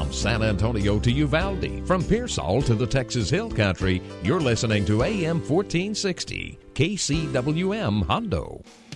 From San Antonio to Uvalde, from Pearsall to the Texas Hill Country, you're listening to AM 1460, KCWM Hondo.